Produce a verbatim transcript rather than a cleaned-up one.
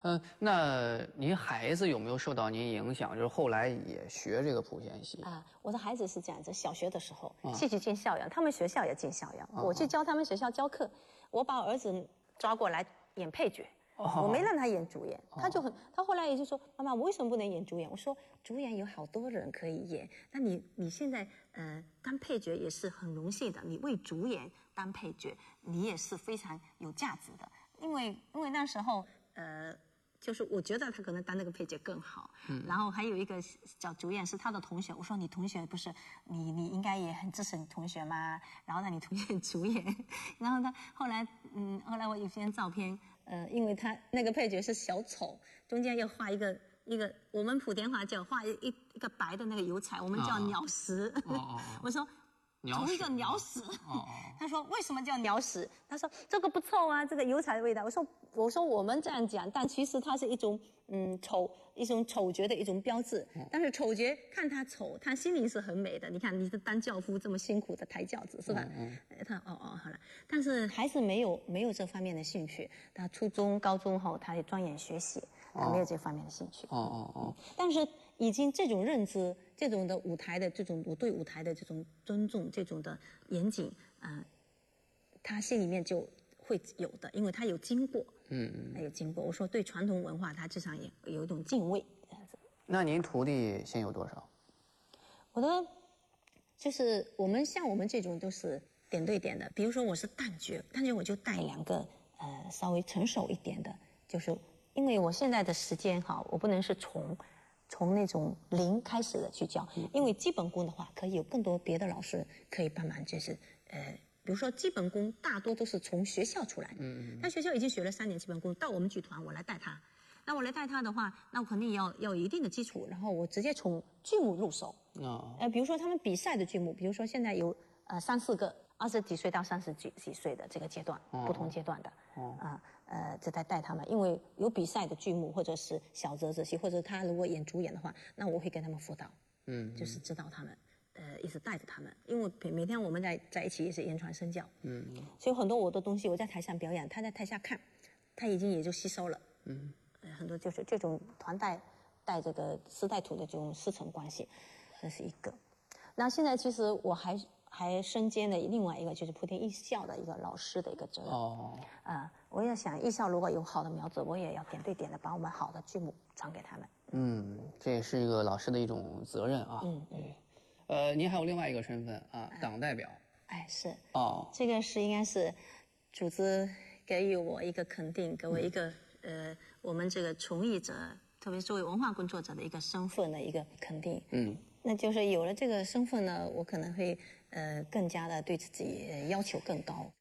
嗯，那您孩子有没有受到您影响？就是后来也学这个莆田戏啊？我的孩子是这样子，小学的时候啊戏剧进校园，他们学校也进校园， 啊我去教他们学校教课，我把我儿子抓过来演配角。 哦、 我没让他演主演，他就很，他后来也就说，妈妈，我为什么不能演主演？我说，主演有好多人可以演，那你你现在呃当配角也是很荣幸的，你为主演当配角，你也是非常有价值的，因为因为那时候呃。就是我觉得他可能当那个配角更好，嗯，然后还有一个叫主演是他的同学，我说你同学不是你你应该也很支持你同学吗？然后让你同学主演，然后他后来嗯后来我有一篇照片，呃，因为他那个配角是小丑，中间要画一个一个我们莆田话叫画一一一个白的那个油彩，我们叫鸟屎，哦哦、我说。从一个鸟屎，哦、他说为什么叫鸟屎？他说这个不臭啊，这个油彩的味道。我说我说我们这样讲，但其实它是一种嗯丑一种丑角的一种标志。嗯、但是丑角看他丑，他心灵是很美的。你看你的当教父这么辛苦的抬轿子是吧？嗯嗯、他哦哦好了，但是还是没有没有这方面的兴趣。他初中高中后他也钻研学习，他没有这方面的兴趣。 哦哦哦。 但是已经这种认知。这种的舞台的这种我对舞台的这种尊重，这种的严谨，嗯、呃，他心里面就会有的，因为他有经过，嗯嗯，他有经过。我说对传统文化，他至少也有一种敬畏这样子。 那您徒弟现有多少？ 我的就是我们像我们这种都是点对点的，比如说我是旦角，旦角我就带两个呃稍微成熟一点的，就是因为我现在的时间哈，我不能是从。从那种零开始的去教，因为基本功的话，可以有更多别的老师可以帮忙，就是呃，比如说基本功大多都是从学校出来的，嗯，他学校已经学了三年基本功，到我们剧团我来带他，那我来带他的话，那我肯定要要有一定的基础，然后我直接从剧目入手，啊，呃，比如说他们比赛的剧目，比如说现在有呃三四个。二十几岁到三十几几岁的这个阶段，哦、不同阶段的，哦、啊，呃，这在带他们，因为有比赛的剧目或者是小折子戏，或者他如果演主演的话，那我会跟他们辅导，嗯，就是指导他们，呃，一直带着他们，因为每天我们在在一起也是言传身教，嗯，所以很多我的东西我在台上表演，他在台下看，他已经也就吸收了，嗯，呃，很多就是这种团带带这个师带徒的这种师承关系，这是一个。那现在其实我还。还身兼的另外一个就是莆田艺校的一个老师的一个责任哦，啊、呃，我也想艺校如果有好的苗子，我也要点对点的把我们好的剧目传给他们。 嗯，这也是一个老师的一种责任啊。嗯嗯，呃，您还有另外一个身份啊，党代表。 哎，是哦， 这个是应该是组织给予我一个肯定，给我一个、嗯、呃，我们这个从艺者，特别作为文化工作者的一个身份的一个肯定。嗯。那就是有了这个身份呢，我可能会呃更加的对自己要求更高。